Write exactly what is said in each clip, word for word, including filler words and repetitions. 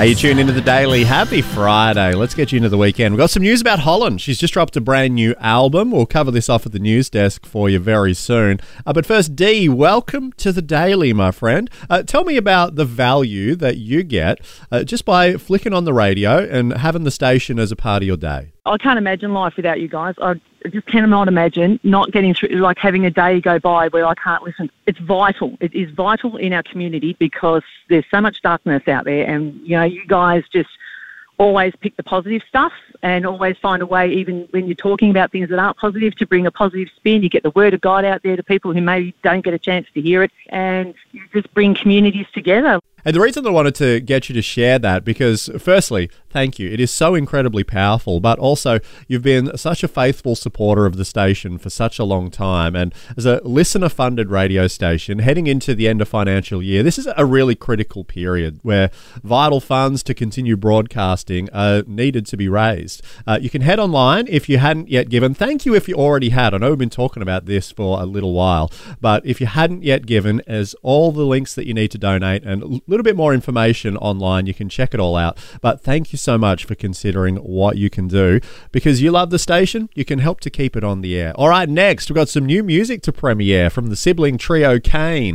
Hey, you tuned into the Daily. Happy Friday. Let's get you into the weekend. We've got some news about Holland. She's just dropped a brand new album. We'll cover this off at the news desk for you very soon. Uh, but first, Dee, welcome to the Daily, my friend. Uh, tell me about the value that you get uh, just by flicking on the radio and having the station as a part of your day. I can't imagine life without you guys. I just cannot imagine not getting through, like having a day go by where I can't listen. It's vital. It is vital in our community because there's so much darkness out there, and, you know, you guys just always pick the positive stuff and always find a way, even when you're talking about things that aren't positive, to bring a positive spin. You get the word of God out there to people who maybe don't get a chance to hear it, and you just bring communities together. And the reason I wanted to get you to share that, because firstly, thank you. It is so incredibly powerful, but also you've been such a faithful supporter of the station for such a long time. And as a listener-funded radio station, heading into the end of financial year, this is a really critical period where vital funds to continue broadcasting are needed to be raised. Uh, you can head online if you hadn't yet given. Thank you if you already had. I know we've been talking about this for a little while, but if you hadn't yet given, there's all the links that you need to donate and a little bit more information online. You can check it all out. But thank you so much for considering what you can do. Because you love the station, you can help to keep it on the air. All right, next, we've got some new music to premiere from the sibling trio Kane.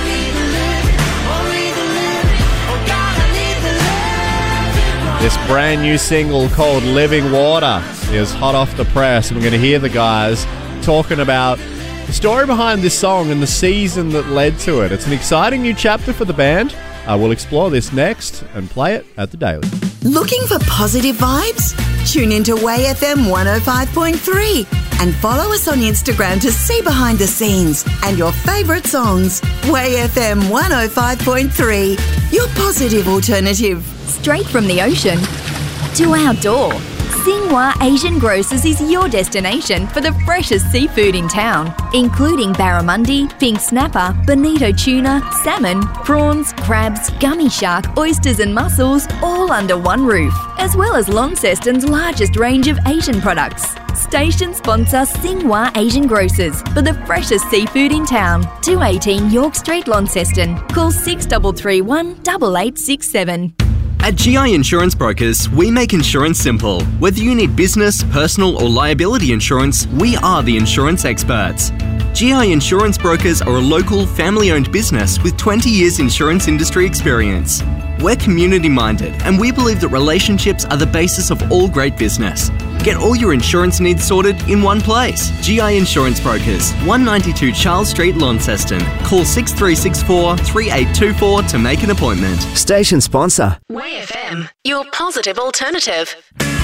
This brand new single called Living Water is hot off the press, and we're going to hear the guys talking about the story behind this song and the season that led to it. It's an exciting new chapter for the band. Uh, we'll explore this next and play it at the Daily. Looking for positive vibes? Tune into Way F M one oh five point three and follow us on Instagram to see behind the scenes and your favourite songs. Way F M one oh five point three, your positive alternative. Straight from the ocean to outdoor, Xinhua Asian Grocers is your destination for the freshest seafood in town, including barramundi, pink snapper, bonito tuna, salmon, prawns, crabs, gummy shark, oysters and mussels, all under one roof, as well as Launceston's largest range of Asian products. Station sponsor Xinhua Asian Grocers for the freshest seafood in town. two eighteen York Street, Launceston. Call six three three one, eight eight six seven. At G I Insurance Brokers, we make insurance simple. Whether you need business, personal or liability insurance, we are the insurance experts. G I Insurance Brokers are a local, family-owned business with twenty years insurance industry experience. We're community-minded and we believe that relationships are the basis of all great business. Get all your insurance needs sorted in one place. G I Insurance Brokers, one ninety-two Charles Street, Launceston. Call six three six four, three eight two four to make an appointment. Station sponsor. Way F M, your positive alternative.